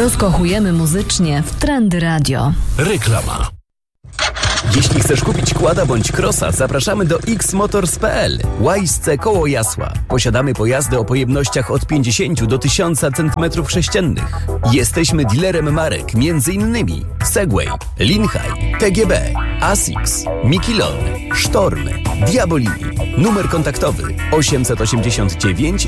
Rozkochujemy muzycznie w Trendy Radio. Reklama. Jeśli chcesz kupić quada bądź crossa, zapraszamy do xmotors.pl. Łajsce koło Jasła. Posiadamy pojazdy o pojemnościach od 50 do 1000 cm3. Jesteśmy dealerem marek m.in. Segway, Linhai, TGB, Asics, Mikilon, Sztorm, Diabolini. Numer kontaktowy 889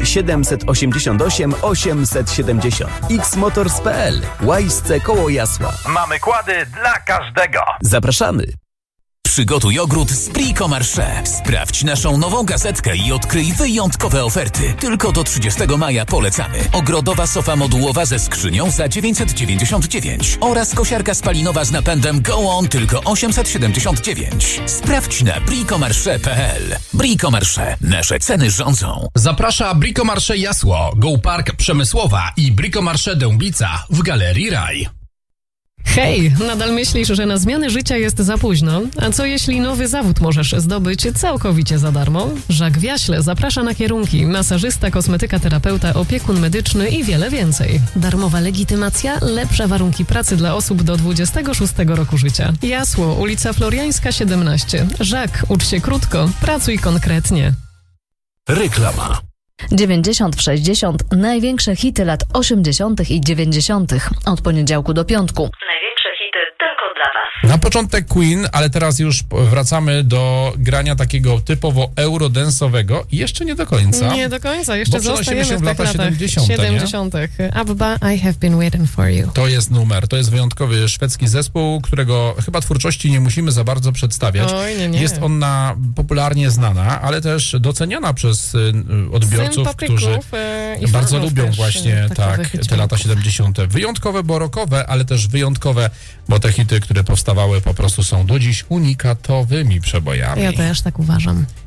788 870. xmotors.pl. Łajsce koło Jasła. Mamy kłady dla każdego. Zapraszamy. Przygotuj ogród z Brico Marché. Sprawdź naszą nową gazetkę i odkryj wyjątkowe oferty. Tylko do 30 maja polecamy. Ogrodowa sofa modułowa ze skrzynią za 999 oraz kosiarka spalinowa z napędem Go On tylko 879. Sprawdź na bricomarché.pl. Brico Marché. Nasze ceny rządzą. Zaprasza Brico Marché Jasło, Go Park Przemysłowa i Brico Marché Dębica w Galerii Raj. Hej, nadal myślisz, że na zmianę życia jest za późno? A co jeśli nowy zawód możesz zdobyć całkowicie za darmo? Jacques Wiaśle zaprasza na kierunki masażysta, kosmetyka, terapeuta, opiekun medyczny i wiele więcej. Darmowa legitymacja, lepsze warunki pracy dla osób do 26 roku życia. Jasło, ulica Floriańska 17. Jacques, ucz się krótko, pracuj konkretnie. Reklama. 90 w 60. Największe hity lat 80. i 90. Od poniedziałku do piątku. Największe hity tylko dla Was. Na początek Queen, ale teraz już wracamy do grania takiego typowo eurodensowego. Jeszcze nie do końca. Nie do końca, jeszcze zostajemy się w w lata tych 70. 70. ABBA, I have been waiting for you. To jest numer, to jest wyjątkowy szwedzki zespół, którego chyba twórczości nie musimy za bardzo przedstawiać. Oj, nie. Jest ona popularnie znana, ale też doceniana przez odbiorców, którzy bardzo lubią właśnie te lata 70. Wyjątkowe, bo rockowe, ale też wyjątkowe, bo te hity, które powstawały, po prostu są do dziś unikatowymi przebojami. Ja też tak uważam.